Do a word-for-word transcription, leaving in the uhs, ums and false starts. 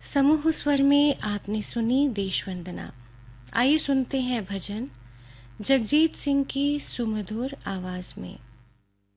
समूह स्वर में आपने सुनी देश वंदना। आइए सुनते हैं भजन जगजीत सिंह की सुमधुर आवाज में।